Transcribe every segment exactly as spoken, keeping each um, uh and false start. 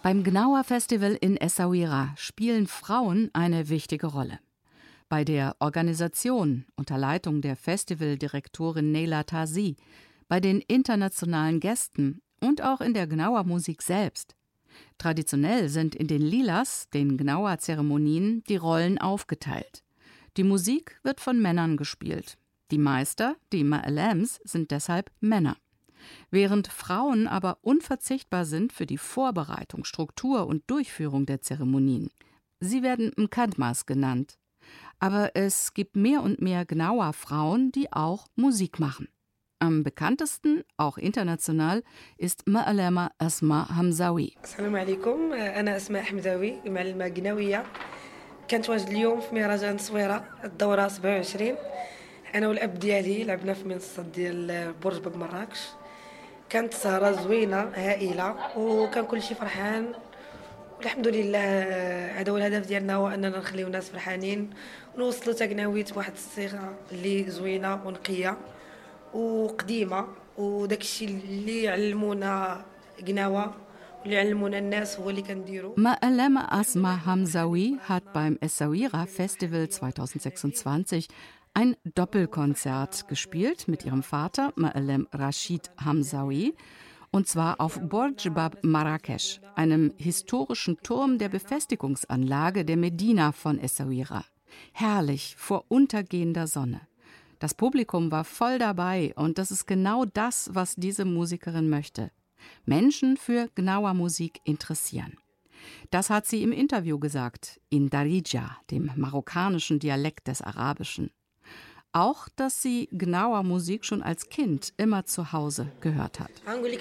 Beim Gnawa Festival in Essaouira spielen Frauen eine wichtige Rolle. Bei der Organisation unter Leitung der Festivaldirektorin Neila Tazi, bei den internationalen Gästen und auch in der Gnawa-Musik selbst. Traditionell sind in den Lilas, den Gnawa-Zeremonien, die Rollen aufgeteilt. Die Musik wird von Männern gespielt. Die Meister, die Ma'alems, sind deshalb Männer. Während Frauen aber unverzichtbar sind für die Vorbereitung, Struktur und Durchführung der Zeremonien. Sie werden Mkadmas genannt. Aber es gibt mehr und mehr Gnawa-Frauen, die auch Musik machen. Am bekanntesten, auch international, ist Ma'alema Asma Hamzawi. Assalamu alaikum, أنا أسماء حمزاوي معلمة قناوية. كنت واجد اليوم في مهرجان تصويرة الدورة سبعة وعشرين. أنا والأب ديالي لعبنا في منصة ديال برج باب مراكش. كانت سهرة زوينة هائلة وكان كل شيء فرحان والحمد لله. هذا هو الهدف ديالنا، هو أننا نخليو الناس فرحانين ونوصلوا تقناويت بواحد الصيغة اللي زوينة ونقية وقديمة، وداك الشيء اللي علمونا قناوة واللي علمونا الناس هو اللي كنديرو. Ma'alema Asma Hamzawi hat beim Essaouira Festival zwanzig sechsundzwanzig ein Doppelkonzert gespielt mit ihrem Vater Ma'alem Rashid Hamzawi, und zwar auf Burj Bab Marrakesch, einem historischen Turm der Befestigungsanlage der Medina von Essaouira. Herrlich vor untergehender Sonne. Das Publikum war voll dabei und das ist genau das, was diese Musikerin möchte. Menschen für Gnawa-Musik interessieren. Das hat sie im Interview gesagt, in Darija, dem marokkanischen Dialekt des Arabischen. Auch, dass sie Gnawa-Musik schon als Kind immer zu Hause gehört hat.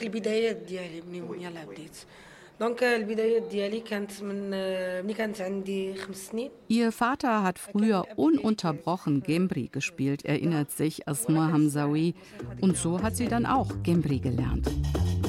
Ihr Vater hat früher ununterbrochen Gembri gespielt, erinnert sich Asma Hamzawi. Und so hat sie dann auch Gembri gelernt.